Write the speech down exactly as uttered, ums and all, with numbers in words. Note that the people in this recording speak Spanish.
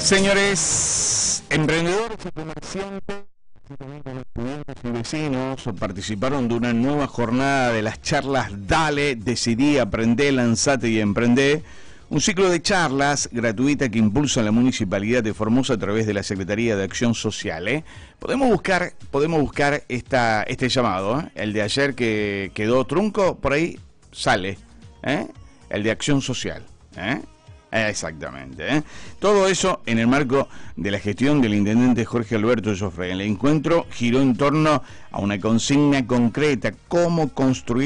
Señores, emprendedores y comerciantes, estudiantes y vecinos participaron de una nueva jornada de las charlas Dale, Decidí, Aprendé, Lanzate y Emprendé, un ciclo de charlas gratuita que impulsa la Municipalidad de Formosa a través de la Secretaría de Acción Social. ¿eh? Podemos buscar, podemos buscar esta, este llamado, ¿eh? El de ayer que quedó trunco, por ahí sale, ¿eh? El de Acción Social, ¿eh? Exactamente, ¿eh? Todo eso en el marco de la gestión del intendente Jorge Alberto Joffre. El encuentro giró en torno a una consigna concreta: cómo construir